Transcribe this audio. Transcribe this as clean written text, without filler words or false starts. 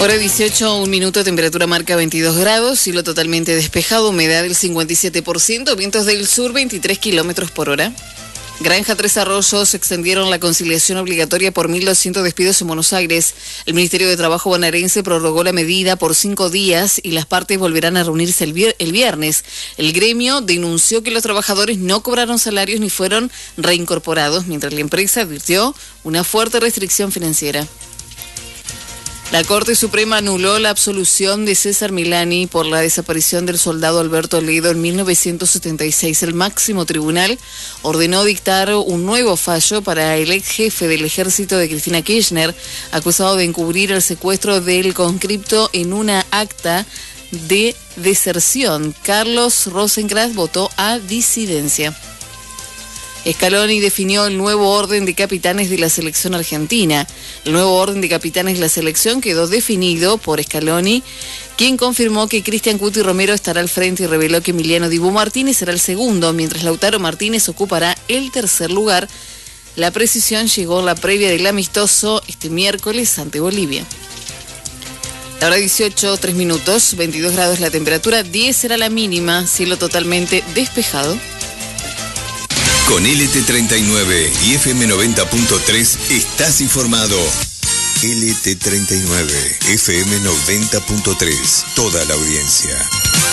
Hora 18, 1 minuto, temperatura marca 22 grados, cielo totalmente despejado, humedad del 57%, vientos del sur 23 kilómetros por hora. Granja Tres Arroyos extendieron la conciliación obligatoria por 1.200 despidos en Buenos Aires. El Ministerio de Trabajo bonaerense prorrogó la medida por 5 días y las partes volverán a reunirse el viernes. El gremio denunció que los trabajadores no cobraron salarios ni fueron reincorporados, mientras la empresa advirtió una fuerte restricción financiera. La Corte Suprema anuló la absolución de César Milani por la desaparición del soldado Alberto Ledo en 1976. El máximo tribunal ordenó dictar un nuevo fallo para el ex jefe del ejército de Cristina Kirchner, acusado de encubrir el secuestro del conscripto en una acta de deserción. Carlos Rosenkrantz votó a disidencia. Scaloni definió el nuevo orden de capitanes de la selección argentina. El nuevo orden de capitanes de la selección quedó definido por Scaloni, quien confirmó que Cristian Cuti Romero estará al frente y reveló que Emiliano Dibu Martínez será el segundo, mientras Lautaro Martínez ocupará el tercer lugar. La precisión llegó en la previa del amistoso este miércoles ante Bolivia. La hora 18, 3 minutos, 22 grados la temperatura, 10 será la mínima, cielo totalmente despejado. Con LT39 y FM 90.3 estás informado. LT39, FM 90.3, toda la audiencia.